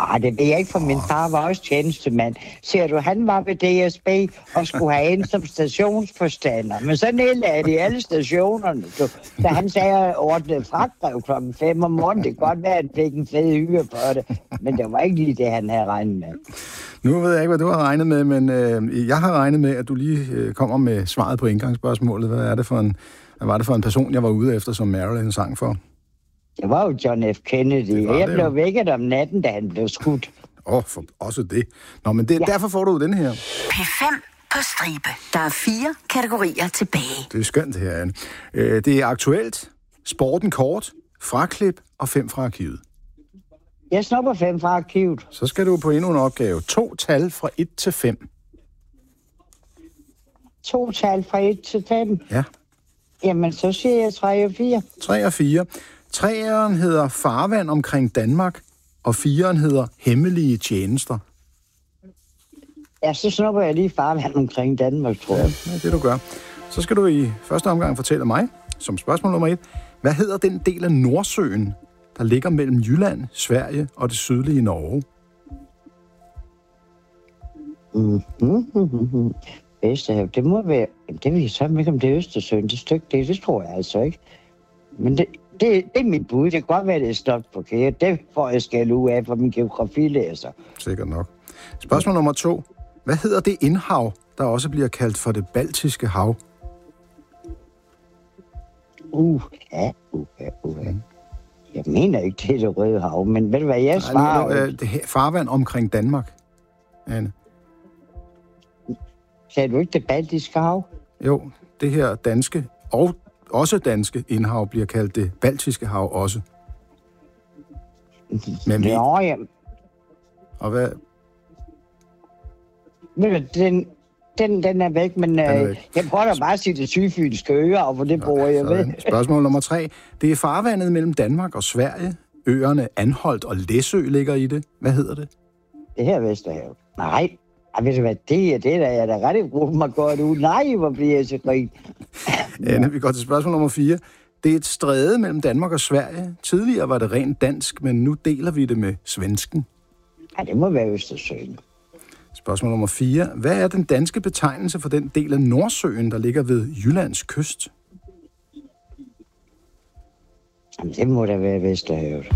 det ved jeg ikke, for min far var også tjenestemand. Ser du, han var ved DSB og skulle have en som stationsforstander. Men så nedlagde de alle stationerne, da han sagde at ordne fragtbrev 5:00 om morgenen. Det kan godt være, at han fik en fed hyre på det, men det var ikke lige det, han havde regnet med. Nu ved jeg ikke, hvad du har regnet med, men jeg har regnet med, at du lige kommer med svaret på indgangsspørgsmålet. Hvad var det for en person, jeg var ude efter, som Marilyn sang for? Det var jo John F. Kennedy, og jeg blev vækket om natten, da han blev skudt. Også det. Nå, men derfor får du den her. P5 på stribe. Der er 4 kategorier tilbage. Det er skønt, det her, Anne. Det er aktuelt, sporten kort, fraklip og 5 fra arkivet. Jeg snupper 5 fra arkivet. Så skal du på endnu en opgave. 2 tal fra 1 til 5. 2 tal fra 1 til 5? Ja. Jamen, så siger jeg 3 og 4. 3 og 4. 3'eren hedder Farvand omkring Danmark, og 4'eren hedder Hemmelige tjenester. Ja, så snupper jeg lige Farvand omkring Danmark, tror jeg. Ja, det du gør. Så skal du i første omgang fortælle mig, som spørgsmål nummer 1, hvad hedder den del af Nordsøen, der ligger mellem Jylland, Sverige og det sydlige Norge? Vesterhav, det må være... Det ved jeg så ikke, om det er Østersøen. Det stykke, det tror jeg altså ikke. Men det er mit bud. Det kan godt være, det er stået forkert. Det får jeg skæld ud af for min geografilæser. Sikkert nok. Spørgsmål nummer 2. Hvad hedder det indhav, der også bliver kaldt for det Baltiske hav? Jeg mener ikke, det er det Røde Hav, men ved du hvad, jeg svarer... Farvand omkring Danmark, Anne. Sagde du ikke det Baltiske Hav? Jo, det her danske og også danske indhav bliver kaldt det Baltiske hav også. Men Og hvad? Den er væk, men jeg prøver da bare at sige det sydfynske øer, og hvor det bruger jeg ved. Spørgsmål nummer 3. Det er farvandet mellem Danmark og Sverige. Øerne Anholt og Læsø ligger i det. Hvad hedder det? Det her Vesterhav. Nej. Ved du hvad, det er der, jeg er da ret brugt mig godt ud. Nej, hvor bliver jeg så grin. Anne, vi går til spørgsmål nummer 4. Det er et stræde mellem Danmark og Sverige. Tidligere var det rent dansk, men nu deler vi det med svensken. Ja, det må være Østersøen. Spørgsmål nummer 4. Hvad er den danske betegnelse for den del af Nordsøen, der ligger ved Jyllands kyst? Jamen, det må da være Vesterhavet.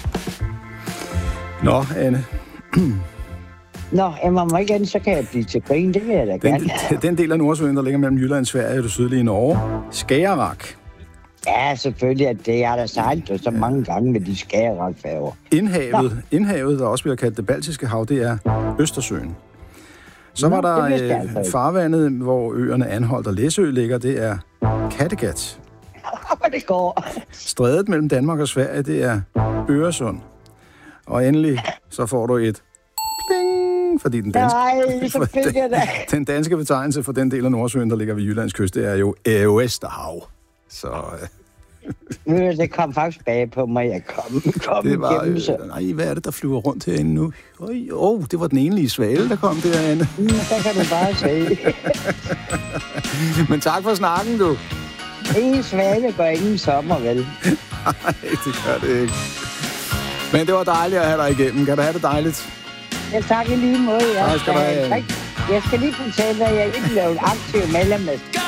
Nå, Anne. Nå, må igen, så kan jeg blive til grin. Det vil jeg da gerne. Den del af Nordsøen, der ligger mellem Jylland, Sverige og det sydlige Norge. Skagerrak. Ja, selvfølgelig, at det er der sejlet så mange gange med de Skagerrak-færger. Indhavet, der også bliver kaldt det Baltiske hav, det er Østersøen. Så var der farvandet, hvor øerne Anholt og Læsø ligger, det er Kattegat. Det går. Strædet mellem Danmark og Sverige, det er Øresund. Og endelig, så får du et pling, fordi den danske betegnelse for den del af Nordsøen, der ligger ved Jyllands kyst, det er jo Vesterhav. Så... Det kom faktisk bag på mig, jeg kom det var, igennem så. Nej, hvad er det, der flyver rundt herinde nu? Det var den enlige svale, der kom derinde. Så kan du bare se. Men tak for snakken, du. Ingen svale går ingen sommer, vel? Nej, det gør det ikke. Men det var dejligt at have dig igennem. Kan du have det dejligt? Ja, tak i lige måde. Tak skal du have. Jeg skal lige fortælle, at jeg ikke blev aktiv medlem